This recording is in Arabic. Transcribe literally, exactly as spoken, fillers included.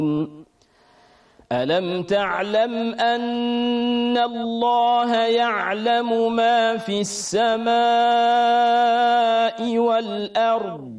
ألم تعلم أن الله يعلم ما في السماء والأرض